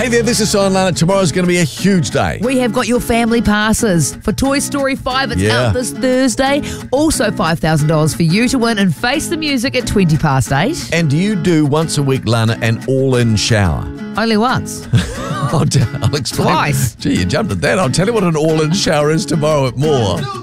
Hey there, this is Sion Lana. Tomorrow's going to be a huge day. We have got your family passes for Toy Story 5. It's out this Thursday. Also $5,000 for you to win and Face the Music at 8:20. And do you do once a week, Lana, an all-in shower? Only once. I'll explain. Twice. Gee, you jumped at that. I'll tell you what an all-in shower is tomorrow at More.